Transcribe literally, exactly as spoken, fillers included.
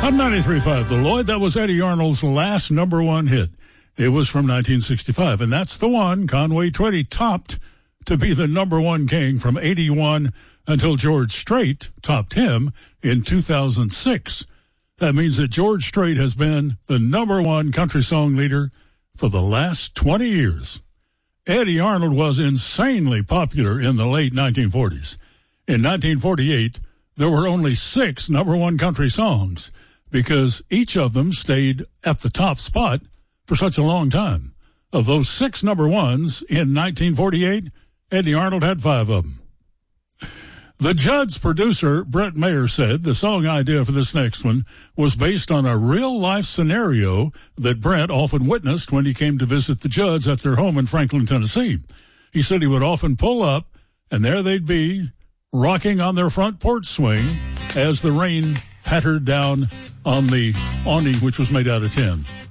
On ninety-three point five The Lloyd, that was Eddie Arnold's last number one hit. It was from nineteen sixty-five, and that's the one Conway Twitty topped to be the number one king from eighty-one until George Strait topped him in two thousand six. That means that George Strait has been the number one country song leader for the last twenty years. Eddie Arnold was insanely popular in the late nineteen forties. In nineteen forty-eight, there were only six number one country songs because each of them stayed at the top spot for such a long time. Of those six number ones in nineteen forty-eight, Eddie Arnold had five of them. The Judds producer, Brett Mayer, said the song idea for this next one was based on a real-life scenario that Brett often witnessed when he came to visit the Judds at their home in Franklin, Tennessee. He said he would often pull up, and there they'd be, rocking on their front porch swing as the rain pattered down on the awning, which was made out of tin.